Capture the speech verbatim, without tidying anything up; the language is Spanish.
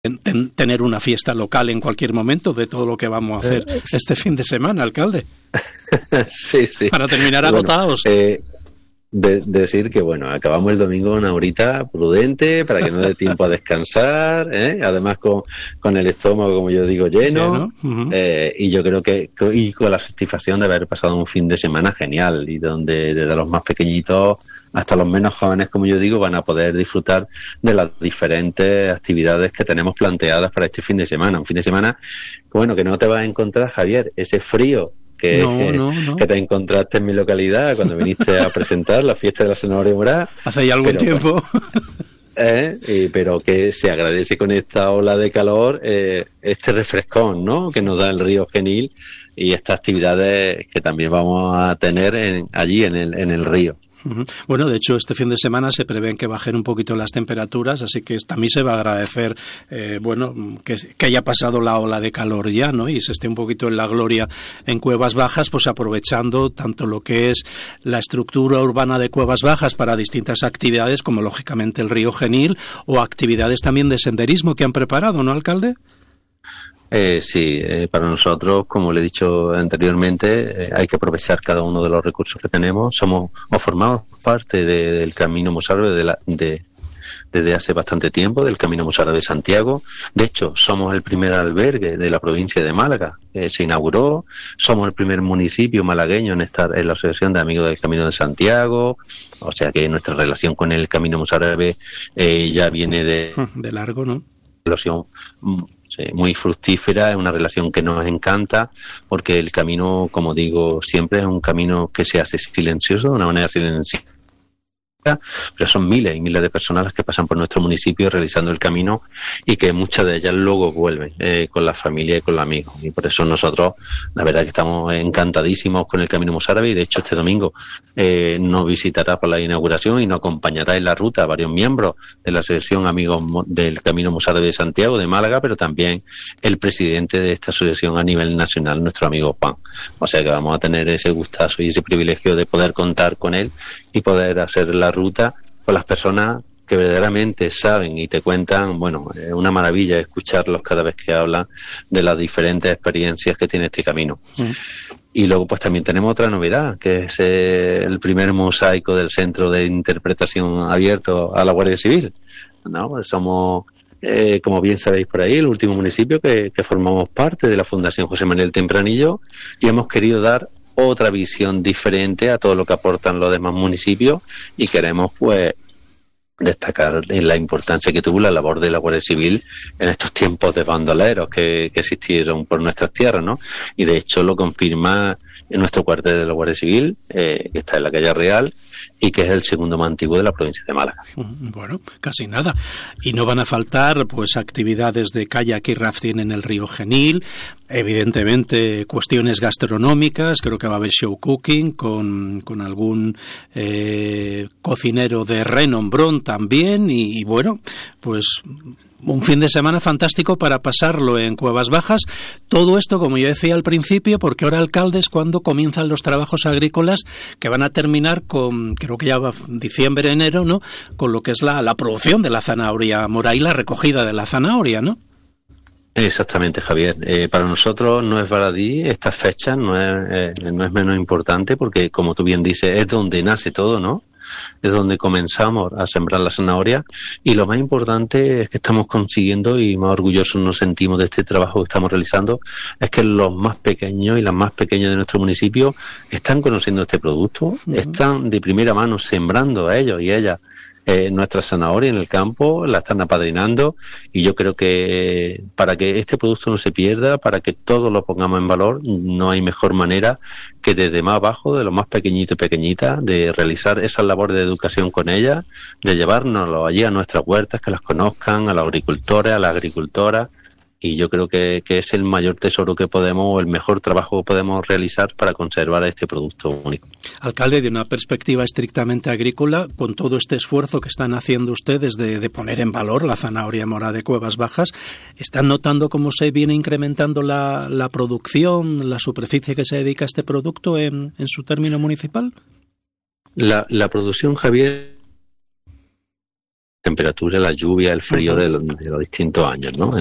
ten, tener una fiesta local en cualquier momento de todo lo que vamos a hacer eh, este fin de semana, alcalde. Sí, sí. Para terminar agotados. Bueno, eh, de, de decir que, bueno, acabamos el domingo una horita prudente para que no dé tiempo a descansar, ¿eh? Además con, con el estómago, como yo digo, lleno. Uh-huh. eh, y yo creo que, y con la satisfacción de haber pasado un fin de semana genial, y donde desde los más pequeñitos hasta los menos jóvenes, como yo digo, van a poder disfrutar de las diferentes actividades que tenemos planteadas para este fin de semana. Un fin de semana, bueno, que no te vas a encontrar, Javier, ese frío que, no, que, no, no. que te encontraste en mi localidad cuando viniste a presentar la fiesta de la zanahoria morada. Hace ya algún pero, tiempo. Eh, eh, pero que se agradece con esta ola de calor eh, este refrescón, ¿no?, que nos da el río Genil, y estas actividades que también vamos a tener en, allí en el, en el río. Bueno, de hecho, este fin de semana se prevén que bajen un poquito las temperaturas, así que también se va a agradecer, eh, bueno, que, que haya pasado la ola de calor ya, ¿no?, y se esté un poquito en la gloria en Cuevas Bajas, pues aprovechando tanto lo que es la estructura urbana de Cuevas Bajas para distintas actividades, como lógicamente el río Genil, o actividades también de senderismo que han preparado, ¿no, alcalde? Eh, sí, eh, para nosotros, como le he dicho anteriormente, eh, hay que aprovechar cada uno de los recursos que tenemos. Somos o formamos parte de, del Camino Mozárabe de la, de, desde hace bastante tiempo, del Camino Mozárabe de Santiago. De hecho, somos el primer albergue de la provincia de Málaga. Eh, se inauguró. Somos el primer municipio malagueño en estar en la Asociación de Amigos del Camino de Santiago. O sea que nuestra relación con el Camino Mozárabe eh, ya viene de... De largo, ¿no? Relación... Sí, muy fructífera, es una relación que nos encanta, porque el camino, como digo siempre, es un camino que se hace silencioso, de una manera silenciosa, pero son miles y miles de personas las que pasan por nuestro municipio realizando el camino, y que muchas de ellas luego vuelven eh, con la familia y con los amigos, y por eso nosotros la verdad que estamos encantadísimos con el Camino Mozárabe. Y de hecho este domingo eh, nos visitará por la inauguración y nos acompañará en la ruta varios miembros de la Asociación Amigos del Camino Mozárabe de Santiago, de Málaga, pero también el presidente de esta asociación a nivel nacional, nuestro amigo Juan. O sea que vamos a tener ese gustazo y ese privilegio de poder contar con él y poder hacer la ruta con las personas que verdaderamente saben y te cuentan. Bueno, es una maravilla escucharlos cada vez que hablan de las diferentes experiencias que tiene este camino. Mm. Y luego pues también tenemos otra novedad, que es eh, el primer mosaico del Centro de Interpretación abierto a la Guardia Civil, ¿no? Pues somos, eh, como bien sabéis por ahí, el último municipio que, que formamos parte de la Fundación José Manuel Tempranillo, y hemos querido dar otra visión diferente a todo lo que aportan los demás municipios, y queremos pues destacar la importancia que tuvo la labor de la Guardia Civil en estos tiempos de bandoleros que, que existieron por nuestras tierras, ¿no? Y de hecho lo confirma en nuestro cuartel de la Guardia Civil, eh, que está en la calle Real, y que es el segundo más antiguo de la provincia de Málaga. Bueno, casi nada. Y no van a faltar pues actividades de kayak y rafting en el río Genil, evidentemente cuestiones gastronómicas, creo que va a haber show cooking con, con algún eh, cocinero de renombrón también, y, y bueno, pues un fin de semana fantástico para pasarlo en Cuevas Bajas. Todo esto, como yo decía al principio, porque ahora, alcalde, es cuando comienzan los trabajos agrícolas, que van a terminar con, creo que ya va diciembre, enero, ¿no?, con lo que es la, la producción de la zanahoria mora y la recogida de la zanahoria, ¿no? Exactamente, Javier. Eh, para nosotros no es baladí esta fecha, no es, eh, no es menos importante, porque, como tú bien dices, es donde nace todo, ¿no? Es donde comenzamos a sembrar la zanahoria, y lo más importante es que estamos consiguiendo, y más orgullosos nos sentimos de este trabajo que estamos realizando, es que los más pequeños y las más pequeñas de nuestro municipio están conociendo este producto, uh-huh. Están de primera mano sembrando a ellos y ellas Eh, nuestra zanahoria en el campo, la están apadrinando, y yo creo que para que este producto no se pierda, para que todos lo pongamos en valor, no hay mejor manera que desde más abajo, de los más pequeñitos y pequeñitas, de realizar esa labor de educación con ellas, de llevárnoslo allí a nuestras huertas, que las conozcan, a los agricultores, a las agricultoras. Y yo creo que, que es el mayor tesoro que podemos, o el mejor trabajo que podemos realizar para conservar este producto único. Alcalde, de una perspectiva estrictamente agrícola, con todo este esfuerzo que están haciendo ustedes de, de poner en valor la zanahoria mora de Cuevas Bajas, ¿están notando cómo se viene incrementando la, la producción, la superficie que se dedica a este producto en, en su término municipal? La, la producción, Javier, temperatura, la lluvia, el frío de los, de los distintos años, ¿no?